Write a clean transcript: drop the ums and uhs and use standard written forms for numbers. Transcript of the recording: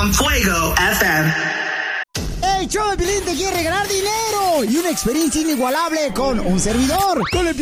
con Fuego FM. El show de Piolín te quiere ganar dinero y una experiencia inigualable con un servidor. Con el